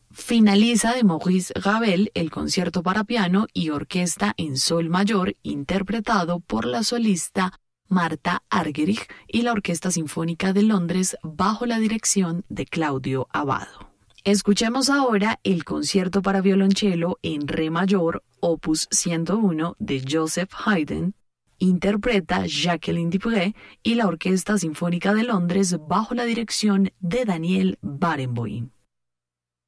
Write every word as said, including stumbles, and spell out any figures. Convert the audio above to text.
Finaliza de Maurice Ravel el concierto para piano y orquesta en sol mayor interpretado por la solista Marta Argerich y la Orquesta Sinfónica de Londres bajo la dirección de Claudio Abbado. Escuchemos ahora el concierto para violonchelo en re mayor, opus ciento uno de Joseph Haydn. Interpreta Jacqueline Dupre y la Orquesta Sinfónica de Londres bajo la dirección de Daniel Barenboim.